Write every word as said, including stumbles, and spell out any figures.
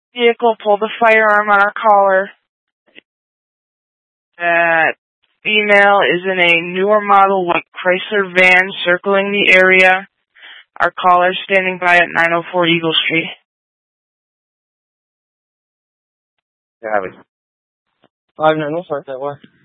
vehicle pulled a firearm on our caller. That female is in a newer model white Chrysler van circling the area. Our caller is standing by at nine oh four Eagle Street. Yeah, five nine oh four, that was.